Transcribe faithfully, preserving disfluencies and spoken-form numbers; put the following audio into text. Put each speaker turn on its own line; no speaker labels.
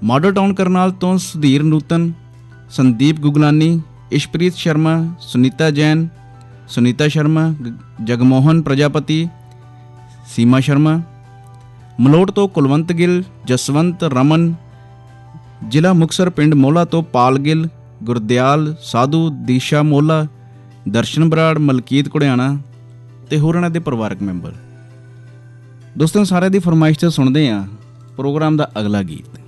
Model town Karnal ਤੋਂ ਸੁਧੀਰ ਨੂਤਨ, ਸੰਦੀਪ ਗੁਗਲਾਨੀ, ਇਸ਼ਪ੍ਰੀਤ ਸ਼ਰਮਾ, ਸੁਨੀਤਾ ਜੈਨ, ਸੁਨੀਤਾ ਸ਼ਰਮਾ, ਜਗਮੋਹਨ ਪ੍ਰਜਾਪਤੀ, ਸੀਮਾ ਸ਼ਰਮਾ। ਮਲੋਟ ਤੋਂ ਕੁਲਵੰਤ ਗਿੱਲ, ਜਸਵੰਤ ਰਮਨ। ਜ਼ਿਲ੍ਹਾ ਮੁਕਤਸਰ ਪਿੰਡ ਮੋਲਾ ਤੋਂ ਪਾਲ ਗਿੱਲ, ਗੁਰਦਿਆਲ ਸਾਧੂ, ਦੀਸ਼ਾ ਮੋਲਾ, ਦਰਸ਼ਨ ਬਰਾੜ, ਮਲਕੀਤ ਘੁੜਿਆਣਾ ਅਤੇ ਹੋਰ ਇਹਨਾਂ ਦੇ ਪਰਿਵਾਰਕ ਮੈਂਬਰ। ਦੋਸਤੋ, ਸਾਰਿਆਂ ਦੀ ਫਰਮਾਇਸ਼ 'ਤੇ ਸੁਣਦੇ ਹਾਂ ਪ੍ਰੋਗਰਾਮ ਦਾ ਅਗਲਾ ਗੀਤ।